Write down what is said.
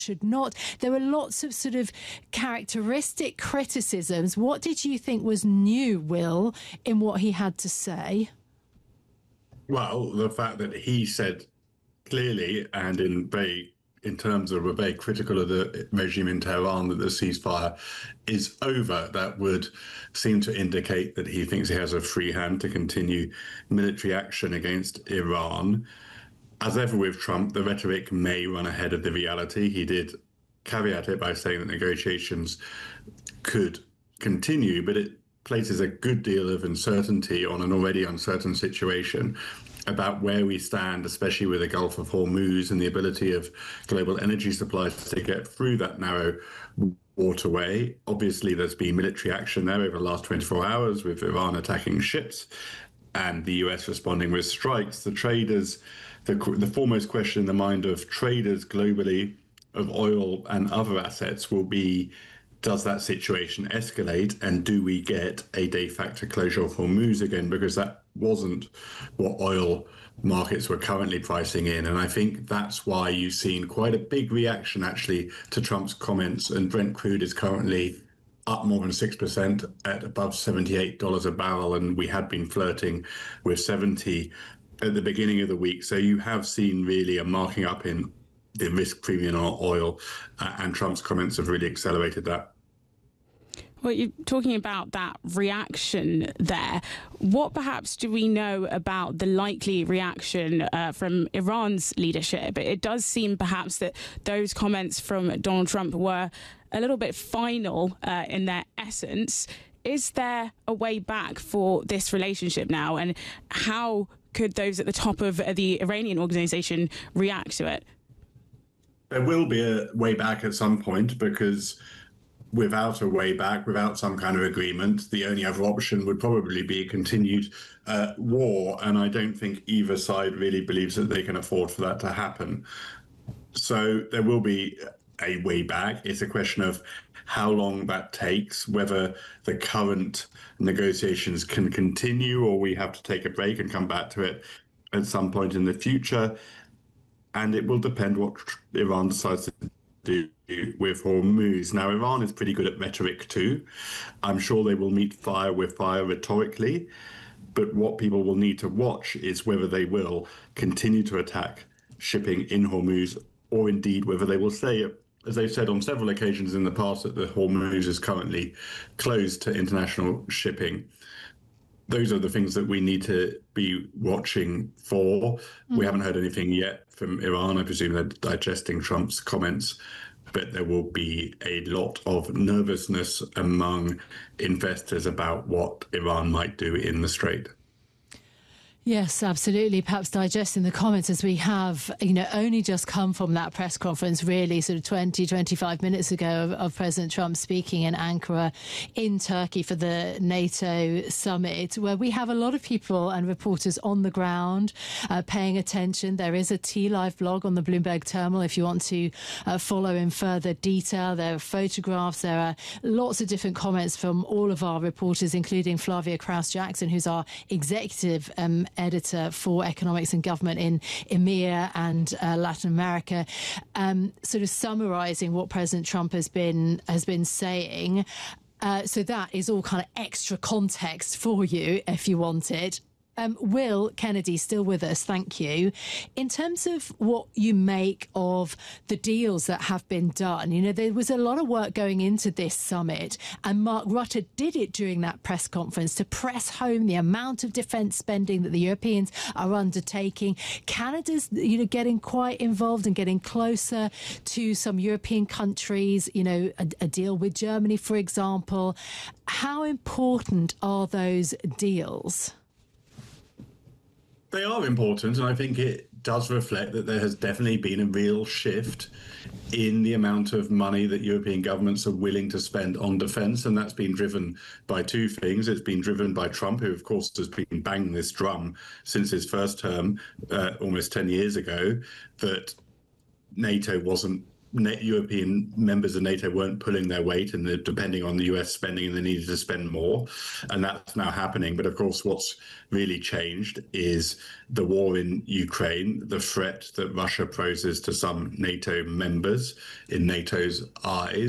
should not. There were lots of sort of characteristic criticisms. What did you think was new, Will, in what he had to say? Well, the fact that he said clearly and in terms of very critical of the regime in Tehran that the ceasefire is over, that would seem to indicate that he thinks he has a free hand to continue military action against Iran. As ever with Trump, the rhetoric may run ahead of the reality. He did caveat it by saying that negotiations could continue, but it places a good deal of uncertainty on an already uncertain situation about where we stand, especially with the Gulf of Hormuz and the ability of global energy supplies to get through that narrow waterway. Obviously, there's been military action there over the last 24 hours with Iran attacking ships and the US responding with strikes. The traders, the foremost question in the mind of traders globally of oil and other assets will be, does that situation escalate, and do we get a de facto closure of Hormuz again? Because that wasn't what oil markets were currently pricing in. And I think that's why you've seen quite a big reaction actually to Trump's comments. And Brent crude is currently up more than 6% at above $78 a barrel. And we had been flirting with 70 at the beginning of the week. So you have seen really a marking up in the risk premium on oil, and Trump's comments have really accelerated that. Well, you're talking about that reaction there. What perhaps do we know about the likely reaction from Iran's leadership? It does seem perhaps that those comments from Donald Trump were a little bit final in their essence. Is there a way back for this relationship now? And how could those at the top of the Iranian organization react to it? There will be a way back at some point, because without a way back, without some kind of agreement, the only other option would probably be a continued war. And I don't think either side really believes that they can afford for that to happen. So there will be a way back. It's a question of how long that takes, whether the current negotiations can continue or we have to take a break and come back to it at some point in the future. And it will depend what Iran decides to do with Hormuz. Now, Iran is pretty good at rhetoric too. I'm sure they will meet fire with fire rhetorically, but what people will need to watch is whether they will continue to attack shipping in Hormuz, or indeed whether they will say, as they've said on several occasions in the past, that the Hormuz is currently closed to international shipping. Those are the things that we need to be watching for. We haven't heard anything yet from Iran. I presume they're digesting Trump's comments, but there will be a lot of nervousness among investors about what Iran might do in the Strait. Yes, absolutely. Perhaps digesting the comments as we have, only just come from that press conference, really sort of 20, 25 minutes ago of President Trump speaking in Ankara in Turkey for the NATO summit, where we have a lot of people and reporters on the ground paying attention. There is a T-Live blog on the Bloomberg terminal if you want to follow in further detail. There are photographs. There are lots of different comments from all of our reporters, including Flavia Kraus-Jackson, who's our executive editor for economics and government in EMEA and Latin America, sort of summarising what President Trump has been saying. So that is all kind of extra context for you if you want it. Will Kennedy, still with us, thank you. In terms of what you make of the deals that have been done, there was a lot of work going into this summit, and Mark Rutte did it during that press conference to press home the amount of defence spending that the Europeans are undertaking. Canada's, getting quite involved and getting closer to some European countries, a deal with Germany, for example. How important are those deals? They are important, and I think it does reflect that there has definitely been a real shift in the amount of money that European governments are willing to spend on defence, and that's been driven by two things. It's been driven by Trump, who, of course, has been banging this drum since his first term almost 10 years ago, that NATO wasn't European members of NATO weren't pulling their weight and they're depending on the US spending, and they needed to spend more. And that's now happening. But of course, what's really changed is the war in Ukraine, the threat that Russia poses to some NATO members in NATO's eyes.